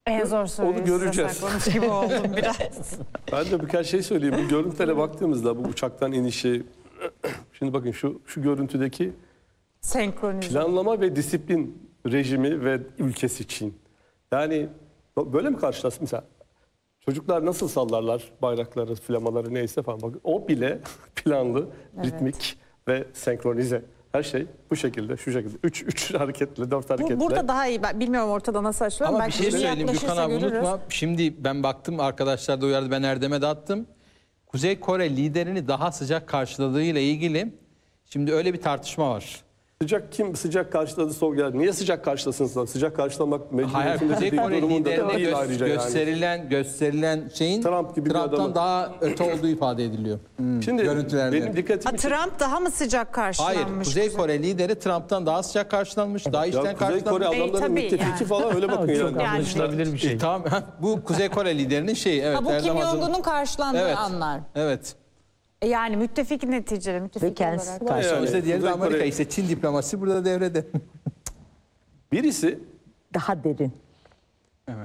En zor soruyu Onu göreceğiz. saklamış gibi oldum biraz. Ben de birkaç şey söyleyeyim. Bu görüntülere baktığımızda bu uçaktan inişi, şimdi bakın şu görüntüdeki Senkronize. planlama ve disiplin rejimi ve ülkesi Çin. Yani böyle mi karşılasın mesela? Çocuklar nasıl sallarlar bayrakları, flamaları neyse falan. Bakın o bile planlı, ritmik ve senkronize. Her şey bu şekilde, şu şekilde. Üç hareketle, 4 hareketle. Burada daha iyi. Ben bilmiyorum ortada nasıl açılıyor. Ama bir şey söyleyeyim Gökhan yaklaşırsa abi, görürüz. unutma. Şimdi ben baktım, arkadaşlar da uyardı, ben Erdem'e de attım. Kuzey Kore liderini daha sıcak karşıladığıyla ilgili şimdi öyle bir tartışma var. Sıcak kim sıcak karşıladı soğuk geldi. Niye sıcak karşılasın? Sıcak karşılamak Hayır, mecburiyetinde Kuzey bir Kore durumunda da liderine değil ayrıca yani. gösterilen şeyin Trump gibi bir Trump'tan adamın. daha öte olduğu ifade ediliyor. Şimdi Görüntülerde. benim dikkatimi Trump daha mı sıcak karşılanmış? Hayır, Kuzey Kore lideri Trump'tan daha sıcak karşılanmış, daha içten Ya Kuzey Kore karşılanmış. adamların tabii müttefiki yani. falan öyle bakın Çok yani. anlaşılabilir bir şey. Tamam, bu Kuzey Kore liderinin şeyi. Evet, Ha, bu Kim Erdem Hazır- Jong-un'un karşılandığı Evet. anlar. Evet. Yani müttefik neticede. Müttefik Kendisi olarak. karşı- Yani İşte diğeri de Kuzey Amerika. Kore- İşte Çin diplomasi burada devrede. Birisi Daha derin. Evet.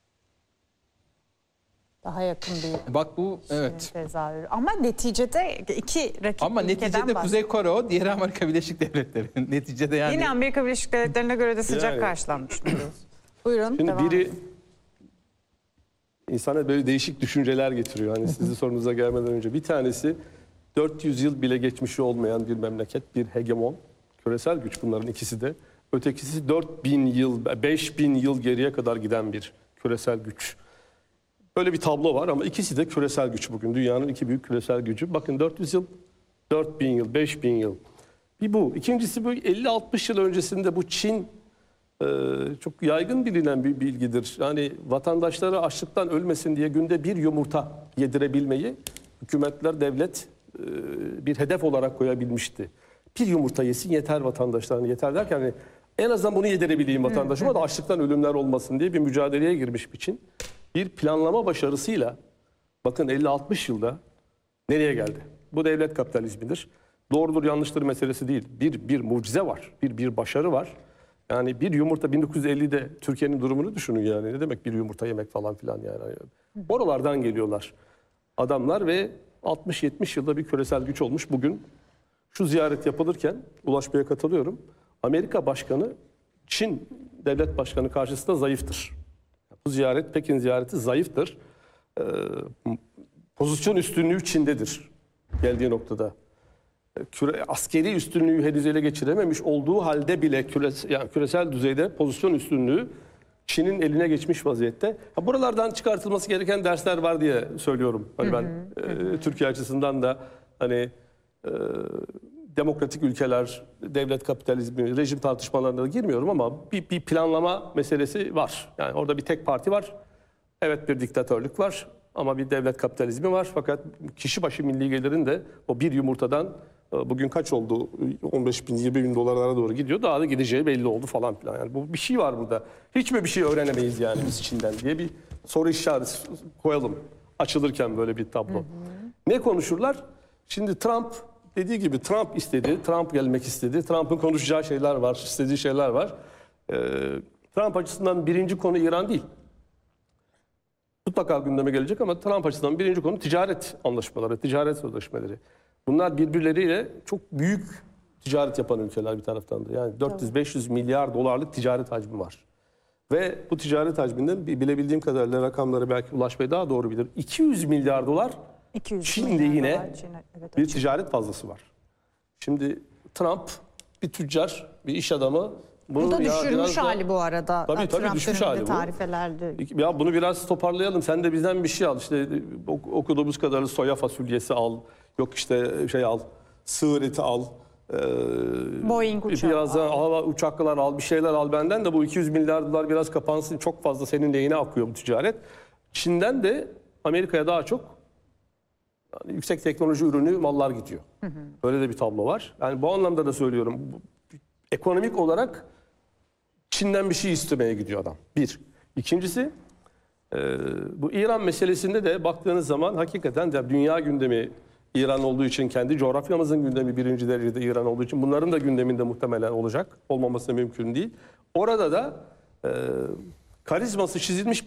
Daha yakın bir Bak bu, evet. tezahürü. Ama neticede iki rakip Ama ülkeden neticede bahsediyoruz. Kuzey Kore o, diğeri Amerika Birleşik Devletleri. Neticede yani. Yine Amerika Birleşik Devletleri'ne göre de sıcak Yani. karşılanmış diyoruz. Buyurun. şimdi devam biri edin. insana böyle değişik düşünceler getiriyor. Hani sizin sorunuza gelmeden önce bir tanesi 400 yıl bile geçmişi olmayan bir memleket, bir hegemon, küresel güç bunların ikisi de. Ötekisi 4000 yıl, 5000 yıl geriye kadar giden bir küresel güç. Böyle bir tablo var ama ikisi de küresel güç bugün. Dünyanın iki büyük küresel gücü. Bakın 400 yıl, 4000 yıl, 5000 yıl. Bir bu. İkincisi bu 50-60 yıl öncesinde bu Çin çok yaygın bilinen bir bilgidir. Yani vatandaşları açlıktan ölmesin diye günde bir yumurta yedirebilmeyi hükümetler, devlet bir hedef olarak koyabilmişti. Bir yumurta yesin yeter vatandaşlarına, yeter derken hani en azından bunu yedirebileyim vatandaşıma da açlıktan ölümler olmasın diye bir mücadeleye girmiş bir Çin. Bir planlama başarısıyla bakın 50-60 yılda nereye geldi? Bu devlet kapitalizmidir. Doğrudur yanlıştır meselesi değil. Bir mucize var. Bir başarı var. Yani bir yumurta 1950'de Türkiye'nin durumunu düşünün yani. Ne demek bir yumurta yemek falan filan yani. Oralardan geliyorlar adamlar ve 60-70 yılda bir küresel güç olmuş. Bugün şu ziyaret yapılırken Ulaş Bey'e katılıyorum. Amerika Başkanı Çin Devlet Başkanı karşısında zayıftır. Bu ziyaret, Pekin ziyareti zayıftır. Pozisyon üstünlüğü Çin'dedir geldiği noktada. Askeri üstünlüğü henüz ele geçirememiş olduğu halde bile küresel düzeyde pozisyon üstünlüğü Çin'in eline geçmiş vaziyette. Buralardan çıkartılması gereken dersler var diye söylüyorum. Hani ben Türkiye açısından da hani demokratik ülkeler, devlet kapitalizmi, rejim tartışmalarına da girmiyorum ama bir planlama meselesi var. Yani orada bir tek parti var. Evet bir diktatörlük var ama bir devlet kapitalizmi var. Fakat kişi başı milli gelirin de o bir yumurtadan bugün kaç oldu? 15 bin, 20 bin dolarlara doğru gidiyor. Daha da gideceği belli oldu falan filan. Yani bu bir şey var burada. Hiç mi bir şey öğrenemeyiz yani biz Çin'den diye bir soru işareti koyalım. Açılırken böyle bir tablo. Ne konuşurlar? Şimdi Trump dediği gibi Trump istedi. Trump gelmek istedi. Trump'ın konuşacağı şeyler var, istediği şeyler var. Trump açısından birinci konu İran değil. Mutlaka gündeme gelecek ama Trump açısından birinci konu ticaret anlaşmaları, ticaret sözleşmeleri. Bunlar birbirleriyle çok büyük ticaret yapan ülkeler bir taraftan da. Yani 400-500 milyar dolarlık ticaret hacmi var. Ve bu ticaret hacminden bilebildiğim kadarıyla rakamları belki Ulaş Bey daha doğru bilir. 200 milyar dolar 200 Çin milyar lehine dolar Çin'e, evet, bir ticaret fazlası var. Şimdi Trump bir tüccar, bir iş adamı. Bu da düşürmüş biraz da- hali bu arada. Tabii, Trump düşmüş döneminde hali bu. tarifelerde. Ya bunu biraz toparlayalım. Sen de bizden bir şey al. İşte okuduğumuz kadarıyla soya fasulyesi al. Yok işte şey al. Sığır eti al. Boeing uçağı Biraz da uçaklar al. Bir şeyler al benden de bu 200 milyar dolar biraz kapansın. Çok fazla senin lehine akıyor bu ticaret. Çin'den de Amerika'ya daha çok yani yüksek teknoloji ürünü mallar gidiyor. Böyle de bir tablo var. Yani bu anlamda da söylüyorum. Ekonomik olarak Çin'den bir şey istemeye gidiyor adam. Bir. İkincisi bu İran meselesinde de baktığınız zaman hakikaten de dünya gündemi İran olduğu için, kendi coğrafyamızın gündemi birinci derecede İran olduğu için bunların da gündeminde muhtemelen olacak. Olmaması da mümkün değil. Orada da karizması çizilmiş